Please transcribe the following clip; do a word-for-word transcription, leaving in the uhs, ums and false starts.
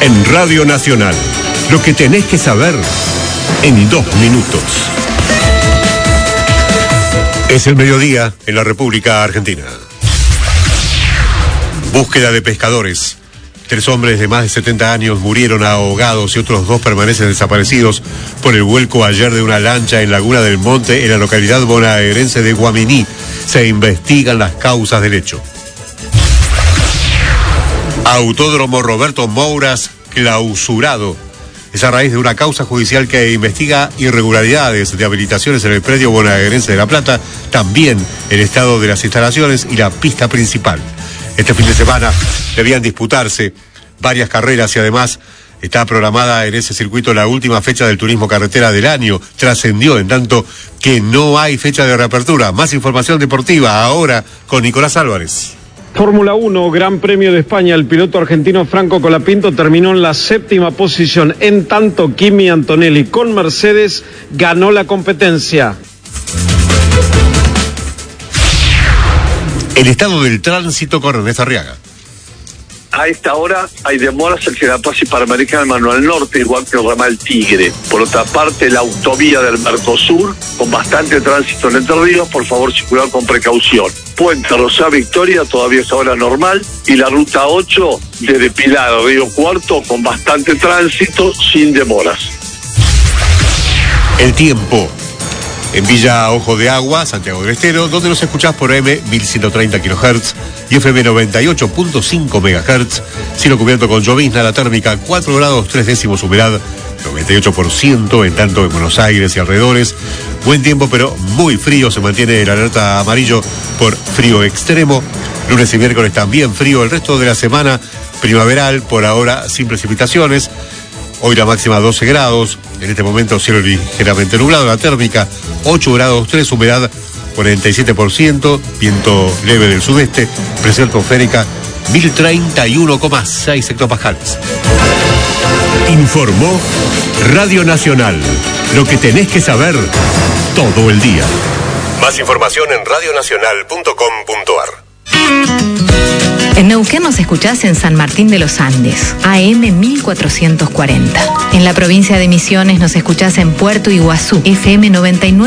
En Radio Nacional, lo que tenés que saber en dos minutos. Es el mediodía en la República Argentina. Búsqueda de pescadores. Tres hombres de más de setenta años murieron ahogados y otros dos permanecen desaparecidos por el vuelco ayer de una lancha en Laguna del Monte, en la localidad bonaerense de Guaminí. Se investigan las causas del hecho. Autódromo Roberto Mouras clausurado. Es a raíz de una causa judicial que investiga irregularidades de habilitaciones en el predio bonaerense de La Plata, también el estado de las instalaciones y la pista principal. Este fin de semana debían disputarse varias carreras y además está programada en ese circuito la última fecha del turismo carretera del año. Trascendió en tanto que no hay fecha de reapertura. Más información deportiva ahora con Nicolás Álvarez. Fórmula uno, Gran Premio de España, el piloto argentino Franco Colapinto terminó en la séptima posición, en tanto Kimi Antonelli con Mercedes ganó la competencia. El estado del tránsito con Ernesto Arriaga. A esta hora hay demoras en la Plaza Panamericana Manuel Norte, igual que el ramal Tigre. Por otra parte, la autovía del Mercosur, con bastante tránsito en Entre Ríos, por favor circular con precaución. Puente Rosario Victoria todavía es ahora normal, y la ruta ocho desde Pilar a Río Cuarto con bastante tránsito, sin demoras. El tiempo. En Villa Ojo de Agua, Santiago del Estero, donde nos escuchás por A M mil ciento treinta kilohertz y F M noventa y ocho punto cinco megahertz. Cielo cubierto con llovizna, la térmica cuatro grados tres décimos, humedad noventa y ocho por ciento, en tanto en Buenos Aires y alrededores. Buen tiempo, pero muy frío. Se mantiene el alerta amarillo por frío extremo. Lunes y miércoles también frío. El resto de la semana primaveral, por ahora sin precipitaciones. Hoy la máxima doce grados, en este momento cielo ligeramente nublado, la térmica ocho grados tres, humedad cuarenta y siete por ciento, viento leve del sudeste, presión atmosférica mil treinta y uno coma seis hectopascales. Informó Radio Nacional, lo que tenés que saber todo el día. Más información en radio nacional punto com punto ar. En Neuquén nos escuchás en San Martín de los Andes, A M mil cuatrocientos cuarenta. En la provincia de Misiones nos escuchás en Puerto Iguazú, F M noventa y nueve.